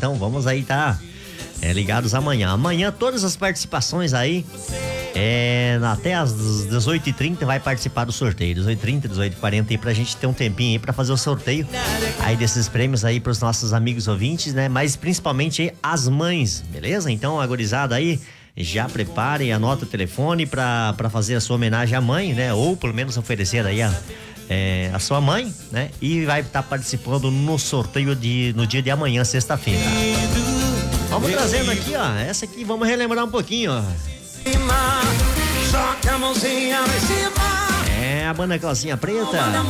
Então vamos aí, tá? Ligados amanhã. Amanhã todas as participações aí, até às 18h30 vai participar do sorteio. 18h30, 18h40 aí pra gente ter um tempinho aí pra fazer o sorteio aí desses prêmios aí pros nossos amigos ouvintes, né? Mas principalmente aí as mães, beleza? Então a gurizada aí, já preparem, anota o telefone pra fazer a sua homenagem à mãe, né? Ou pelo menos oferecer aí a sua mãe, né? E vai estar participando no sorteio no dia de amanhã, sexta-feira. Vamos trazendo aqui, ó. Essa aqui, vamos relembrar um pouquinho, ó. A banda Calcinha Preta.